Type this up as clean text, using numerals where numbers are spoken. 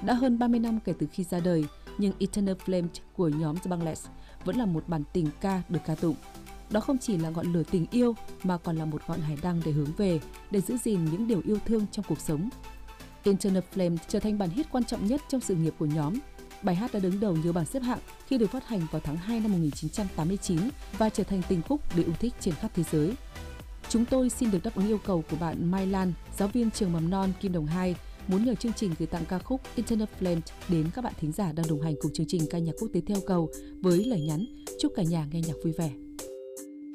Đã hơn 30 năm kể từ khi ra đời, nhưng Eternal Flame của nhóm The Bunglets vẫn là một bản tình ca được ca tụng. Đó không chỉ là ngọn lửa tình yêu mà còn là một ngọn hải đăng để hướng về, để giữ gìn những điều yêu thương trong cuộc sống. Eternal Flame trở thành bản hit quan trọng nhất trong sự nghiệp của nhóm. Bài hát đã đứng đầu nhiều bảng xếp hạng khi được phát hành vào tháng 2 năm 1989 và trở thành tình khúc được yêu thích trên khắp thế giới. Chúng tôi xin được đáp ứng yêu cầu của bạn Mai Lan, giáo viên trường mầm non Kim Đồng 2, muốn nhờ chương trình gửi tặng ca khúc Eternal Flame đến các bạn thính giả đang đồng hành cùng chương trình ca nhạc quốc tế theo cầu với lời nhắn chúc cả nhà nghe nhạc vui vẻ.